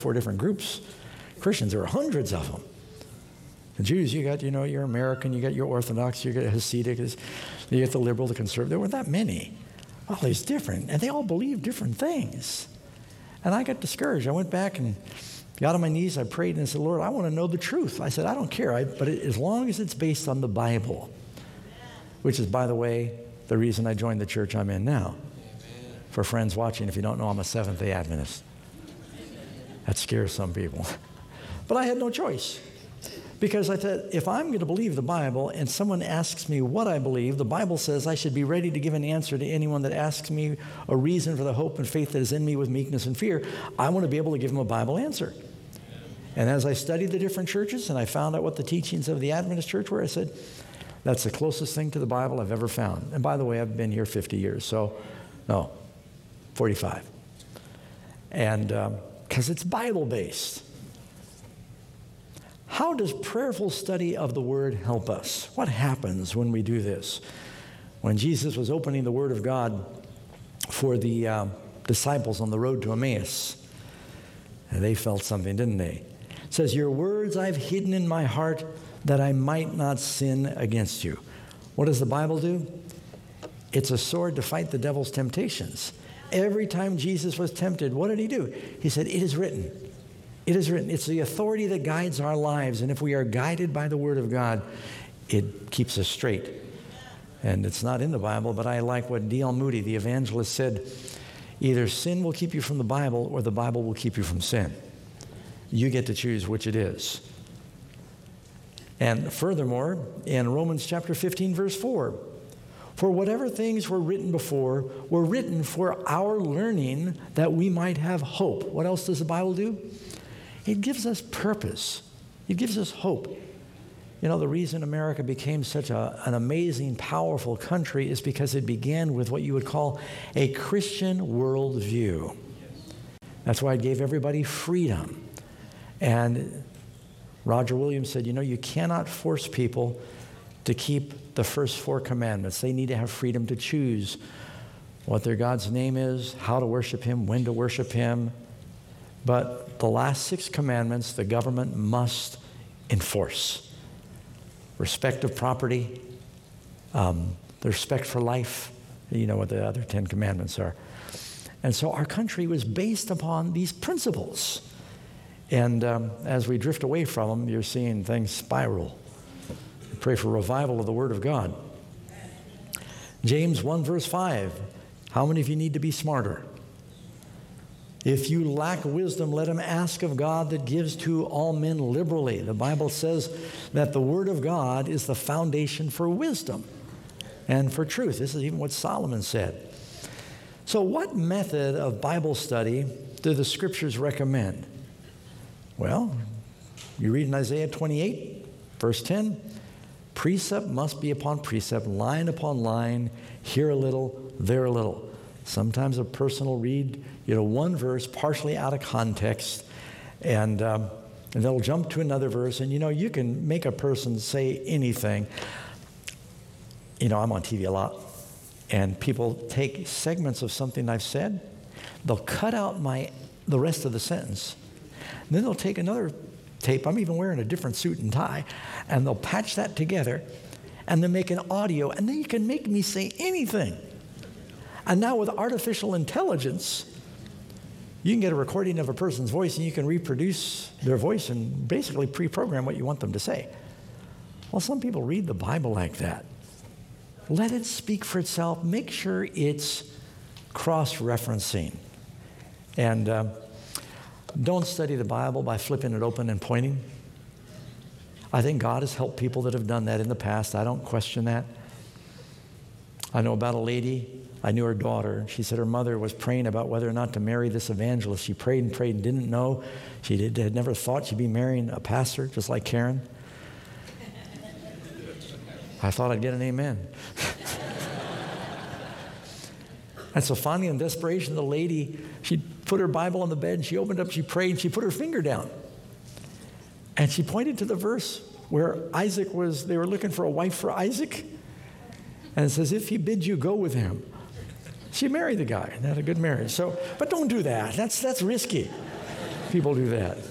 4 different groups. Christians, there were hundreds of them. The Jews, you got, your American, you got your Orthodox, you got Hasidic, you get the liberal, the conservative. There weren't that many. All these different, and they all believed different things. And I got discouraged. I went back and got on my knees, I prayed, and I said, Lord, I want to know the truth. I said, I don't care, but as long as it's based on the Bible, which is, by the way, the reason I joined the church I'm in now. For friends watching, if you don't know, I'm a Seventh-day Adventist. That scares some people. But I had no choice. Because I thought, if I'm going to believe the Bible and someone asks me what I believe, the Bible says I should be ready to give an answer to anyone that asks me a reason for the hope and faith that is in me with meekness and fear. I want to be able to give them a Bible answer. And as I studied the different churches and I found out what the teachings of the Adventist church were, I said, that's the closest thing to the Bible I've ever found. And by the way, I've been here 50 years, 45. And because it's Bible-based. How does prayerful study of the Word help us? What happens when we do this? When Jesus was opening the Word of God for the disciples on the road to Emmaus, and they felt something, didn't they? It says, your words I've hidden in my heart that I might not sin against you. What does the Bible do? It's a sword to fight the devil's temptations. Every time Jesus was tempted, what did he do? He said, it is written. It is written. It's the authority that guides our lives. And if we are guided by the Word of God, it keeps us straight. And it's not in the Bible, but I like what D.L. Moody, the evangelist, said. Either sin will keep you from the Bible or the Bible will keep you from sin. You get to choose which it is. And furthermore, in Romans chapter 15, verse 4, for whatever things were written before were written for our learning that we might have hope. What else does the Bible do? It gives us purpose. It gives us hope. The reason America became such an amazing, powerful country is because it began with what you would call a Christian worldview. That's why it gave everybody freedom. And Roger Williams said, you cannot force people to keep the first 4 commandments. They need to have freedom to choose what their God's name is, how to worship Him, when to worship Him. But the last 6 commandments, the government must enforce. Respect of property, the respect for life. You know what the other 10 commandments are. And so our country was based upon these principles. And as we drift away from them, you're seeing things spiral. Pray for revival of the Word of God. James 1 verse 5. How many of you need to be smarter? If you lack wisdom, let him ask of God that gives to all men liberally. The Bible says that the Word of God is the foundation for wisdom and for truth. This is even what Solomon said. So what method of Bible study do the Scriptures recommend? Well, you read in Isaiah 28, verse 10, precept must be upon precept, line upon line, here a little, there a little. Sometimes a person will read, one verse partially out of context, and they'll jump to another verse, and you can make a person say anything. I'm on TV a lot, and people take segments of something I've said, they'll cut out the rest of the sentence, and then they'll take another tape, I'm even wearing a different suit and tie, and they'll patch that together, and then make an audio, and then you can make me say anything. And now with artificial intelligence, you can get a recording of a person's voice and you can reproduce their voice and basically pre-program what you want them to say. Well, some people read the Bible like that. Let it speak for itself. Make sure it's cross-referencing. And don't study the Bible by flipping it open and pointing. I think God has helped people that have done that in the past. I don't question that. I know about a lady. I knew her daughter. She said her mother was praying about whether or not to marry this evangelist. She prayed and prayed and didn't know. She had never thought she'd be marrying a pastor, just like Karen. I thought I'd get an amen. And so finally, in desperation, the lady, she put her Bible on the bed, and she opened up, she prayed, and she put her finger down. And she pointed to the verse where they were looking for a wife for Isaac. And it says, if he bids you go with him. She married the guy and had a good marriage. But don't do that. That's risky. People do that.